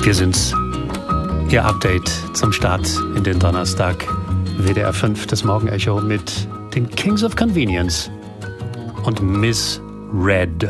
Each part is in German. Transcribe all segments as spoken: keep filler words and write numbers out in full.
Wir sind's. Ihr Update zum Start in den Donnerstag. W D R fünf, das Morgenecho mit den Kings of Convenience und Miss Red.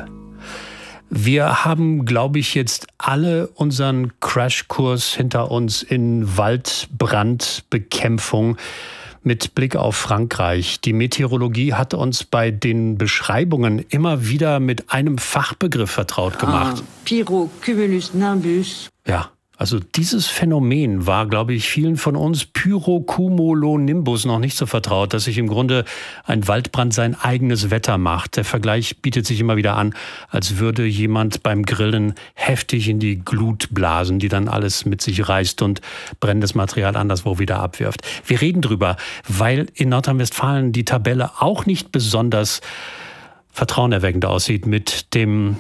Wir haben, glaube ich, jetzt alle unseren Crashkurs hinter uns in Waldbrandbekämpfung mit Blick auf Frankreich. Die Meteorologie hat uns bei den Beschreibungen immer wieder mit einem Fachbegriff vertraut gemacht. Ah, Pyrocumulus nimbus. Ja. Also dieses Phänomen war, glaube ich, vielen von uns Pyrocumulonimbus noch nicht so vertraut, dass sich im Grunde ein Waldbrand sein eigenes Wetter macht. Der Vergleich bietet sich immer wieder an, als würde jemand beim Grillen heftig in die Glut blasen, die dann alles mit sich reißt und brennendes Material anderswo wieder abwirft. Wir reden drüber, weil in Nordrhein-Westfalen die Tabelle auch nicht besonders vertrauenerweckend aussieht mit dem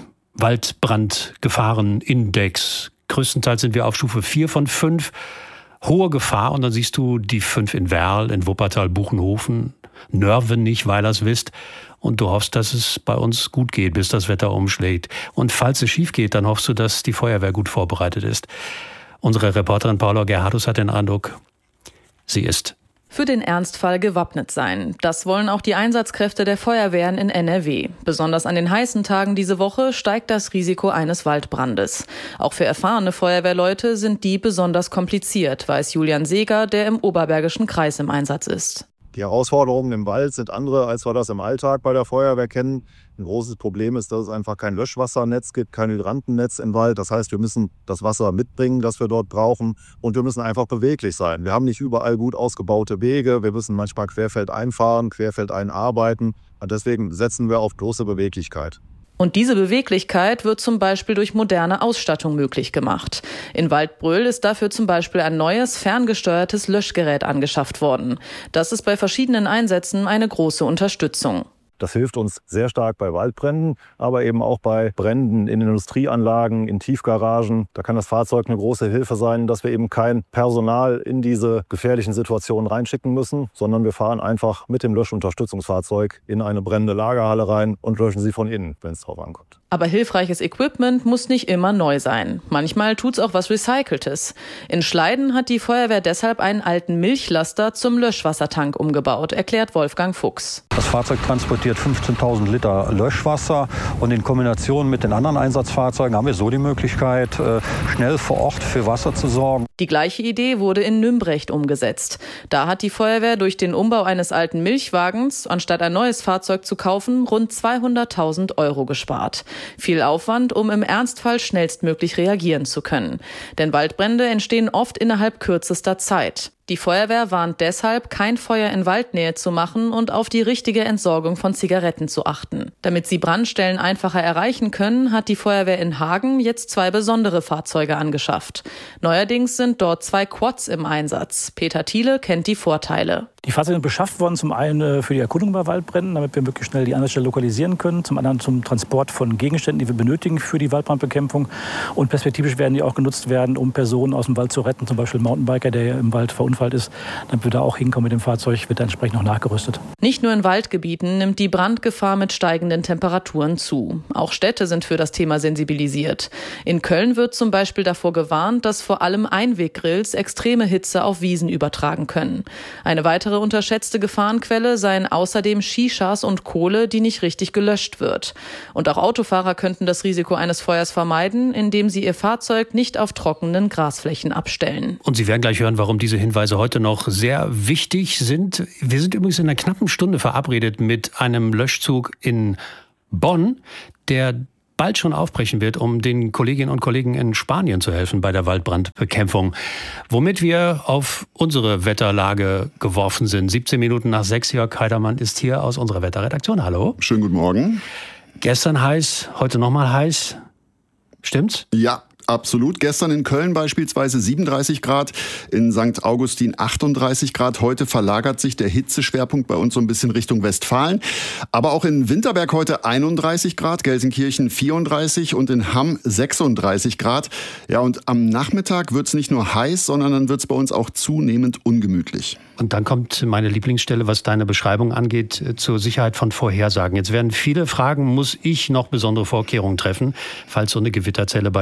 Waldbrandgefahrenindex. Größtenteils sind wir auf Stufe vier von fünf. Hohe Gefahr. Und dann siehst du die fünf in Werl, in Wuppertal, Buchenhofen, Nörvenich, Weilerswist. Und du hoffst, dass es bei uns gut geht, bis das Wetter umschlägt. Und falls es schief geht, dann hoffst du, dass die Feuerwehr gut vorbereitet ist. Unsere Reporterin Paula Gerhardus hat den Eindruck, sie ist für den Ernstfall gewappnet sein. Das wollen auch die Einsatzkräfte der Feuerwehren in N R W. Besonders an den heißen Tagen diese Woche steigt das Risiko eines Waldbrandes. Auch für erfahrene Feuerwehrleute sind die besonders kompliziert, weiß Julian Seeger, der im Oberbergischen Kreis im Einsatz ist. Die Herausforderungen im Wald sind andere, als wir das im Alltag bei der Feuerwehr kennen. Ein großes Problem ist, dass es einfach kein Löschwassernetz gibt, kein Hydrantennetz im Wald. Das heißt, wir müssen das Wasser mitbringen, das wir dort brauchen. Und wir müssen einfach beweglich sein. Wir haben nicht überall gut ausgebaute Wege. Wir müssen manchmal querfeldein fahren, querfeldein arbeiten. Und deswegen setzen wir auf große Beweglichkeit. Und diese Beweglichkeit wird zum Beispiel durch moderne Ausstattung möglich gemacht. In Waldbröl ist dafür zum Beispiel ein neues, ferngesteuertes Löschgerät angeschafft worden. Das ist bei verschiedenen Einsätzen eine große Unterstützung. Das hilft uns sehr stark bei Waldbränden, aber eben auch bei Bränden in Industrieanlagen, in Tiefgaragen. Da kann das Fahrzeug eine große Hilfe sein, dass wir eben kein Personal in diese gefährlichen Situationen reinschicken müssen, sondern wir fahren einfach mit dem Löschunterstützungsfahrzeug in eine brennende Lagerhalle rein und löschen sie von innen, wenn es drauf ankommt. Aber hilfreiches Equipment muss nicht immer neu sein. Manchmal tut's auch was Recyceltes. In Schleiden hat die Feuerwehr deshalb einen alten Milchlaster zum Löschwassertank umgebaut, erklärt Wolfgang Fuchs. Das Fahrzeug transportiert fünfzehntausend Liter Löschwasser und in Kombination mit den anderen Einsatzfahrzeugen haben wir so die Möglichkeit, schnell vor Ort für Wasser zu sorgen. Die gleiche Idee wurde in Nümbrecht umgesetzt. Da hat die Feuerwehr durch den Umbau eines alten Milchwagens, anstatt ein neues Fahrzeug zu kaufen, rund zweihunderttausend Euro gespart. Viel Aufwand, um im Ernstfall schnellstmöglich reagieren zu können. Denn Waldbrände entstehen oft innerhalb kürzester Zeit. Die Feuerwehr warnt deshalb, kein Feuer in Waldnähe zu machen und auf die richtige Entsorgung von Zigaretten zu achten. Damit sie Brandstellen einfacher erreichen können, hat die Feuerwehr in Hagen jetzt zwei besondere Fahrzeuge angeschafft. Neuerdings sind dort zwei Quads im Einsatz. Peter Thiele kennt die Vorteile. Die Fahrzeuge sind beschafft worden, zum einen für die Erkundung bei Waldbränden, damit wir möglichst schnell die Einsatzstelle lokalisieren können, zum anderen zum Transport von Gegenständen, die wir benötigen für die Waldbrandbekämpfung. Und perspektivisch werden die auch genutzt werden, um Personen aus dem Wald zu retten, zum Beispiel ein Mountainbiker, der im Wald verunfallt ist, damit wir da auch hinkommen mit dem Fahrzeug, wird dann entsprechend noch nachgerüstet. Nicht nur in Waldgebieten nimmt die Brandgefahr mit steigenden Temperaturen zu. Auch Städte sind für das Thema sensibilisiert. In Köln wird zum Beispiel davor gewarnt, dass vor allem Einweggrills extreme Hitze auf Wiesen übertragen können. Eine weitere unterschätzte Gefahrenquelle seien außerdem Shishas und Kohle, die nicht richtig gelöscht wird. Und auch Autofahrer könnten das Risiko eines Feuers vermeiden, indem sie ihr Fahrzeug nicht auf trockenen Grasflächen abstellen. Und Sie werden gleich hören, warum diese Hinweise heute noch sehr wichtig sind. Wir sind übrigens in einer knappen Stunde verabredet mit einem Löschzug in Bonn, der bald schon aufbrechen wird, um den Kolleginnen und Kollegen in Spanien zu helfen bei der Waldbrandbekämpfung. Womit wir auf unsere Wetterlage geworfen sind. siebzehn Minuten nach sechs, Jörg Heidermann ist hier aus unserer Wetterredaktion. Hallo. Schönen guten Morgen. Gestern heiß, heute nochmal heiß. Stimmt's? Ja. Absolut. Gestern in Köln beispielsweise siebenunddreißig Grad, in Sankt Augustin achtunddreißig Grad. Heute verlagert sich der Hitzeschwerpunkt bei uns so ein bisschen Richtung Westfalen. Aber auch in Winterberg heute einunddreißig Grad, Gelsenkirchen vierunddreißig und in Hamm sechsunddreißig Grad. Ja, und am Nachmittag wird's nicht nur heiß, sondern dann wird's bei uns auch zunehmend ungemütlich. Und dann kommt meine Lieblingsstelle, was deine Beschreibung angeht, zur Sicherheit von Vorhersagen. Jetzt werden viele fragen, muss ich noch besondere Vorkehrungen treffen, falls so eine Gewitterzelle bei mir besonders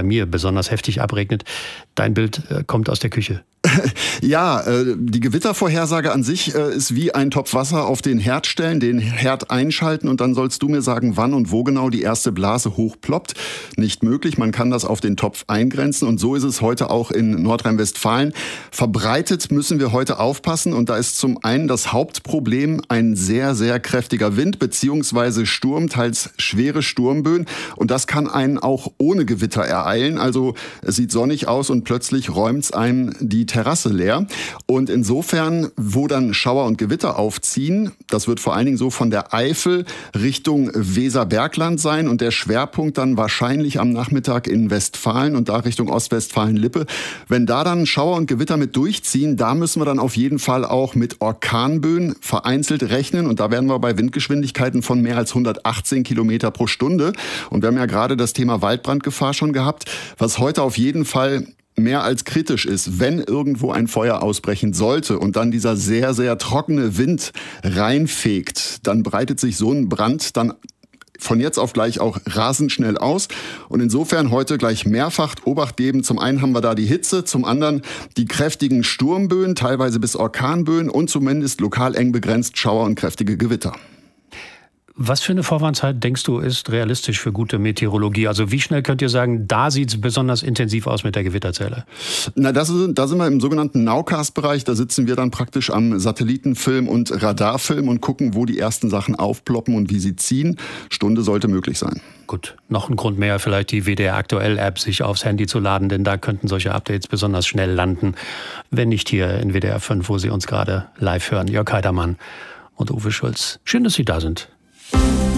besonders heftig abregnet. Dein Bild äh, kommt aus der Küche. Ja, äh, die Gewittervorhersage an sich äh, ist wie ein Topf Wasser auf den Herd stellen, den Herd einschalten und dann sollst du mir sagen, wann und wo genau die erste Blase hochploppt. Nicht möglich, man kann das auf den Topf eingrenzen und so ist es heute auch in Nordrhein-Westfalen. Verbreitet müssen wir heute aufpassen und da ist zum einen das Hauptproblem ein sehr, sehr kräftiger Wind beziehungsweise Sturm, teils schwere Sturmböen und das kann einen auch ohne Gewitter ereilen. Also es sieht sonnig aus und plötzlich räumt's einem die Terrasse leer. Und insofern, wo dann Schauer und Gewitter aufziehen, das wird vor allen Dingen so von der Eifel Richtung Weserbergland sein und der Schwerpunkt dann wahrscheinlich am Nachmittag in Westfalen und da Richtung Ostwestfalen-Lippe. Wenn da dann Schauer und Gewitter mit durchziehen, da müssen wir dann auf jeden Fall auch mit Orkanböen vereinzelt rechnen und da werden wir bei Windgeschwindigkeiten von mehr als hundertachtzehn Kilometer pro Stunde. Und wir haben ja gerade das Thema Waldbrandgefahr schon gehabt, was heute auf jeden Fall mehr als kritisch ist, wenn irgendwo ein Feuer ausbrechen sollte und dann dieser sehr, sehr trockene Wind reinfegt, dann breitet sich so ein Brand dann von jetzt auf gleich auch rasend schnell aus. Und insofern heute gleich mehrfach Obacht geben. Zum einen haben wir da die Hitze, zum anderen die kräftigen Sturmböen, teilweise bis Orkanböen und zumindest lokal eng begrenzt Schauer und kräftige Gewitter. Was für eine Vorwarnzeit, denkst du, ist realistisch für gute Meteorologie? Also wie schnell könnt ihr sagen, da sieht es besonders intensiv aus mit der Gewitterzähle? Na, das ist, da sind wir im sogenannten Nowcast-Bereich. Da sitzen wir dann praktisch am Satellitenfilm und Radarfilm und gucken, wo die ersten Sachen aufploppen und wie sie ziehen. Stunde sollte möglich sein. Gut, noch ein Grund mehr, vielleicht die W D R Aktuell-App sich aufs Handy zu laden, denn da könnten solche Updates besonders schnell landen. Wenn nicht hier in W D R fünf, wo Sie uns gerade live hören. Jörg Heidermann und Uwe Schulz. Schön, dass Sie da sind.